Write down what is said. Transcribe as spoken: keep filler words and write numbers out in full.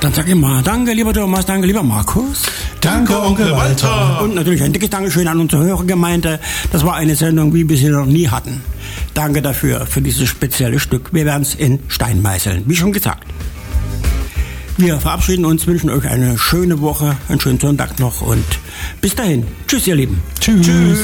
Dann sag ich mal, danke lieber Thomas, danke lieber Markus. Danke Onkel Walter. Und natürlich ein dickes Dankeschön an unsere Hörergemeinde. Das war eine Sendung, wie wir sie noch nie hatten. Danke dafür, für dieses spezielle Stück. Wir werden es in Stein meißeln, wie schon gesagt. Wir verabschieden uns, wünschen euch eine schöne Woche, einen schönen Sonntag noch und bis dahin. Tschüss, ihr Lieben. Tschüss. Tschüss.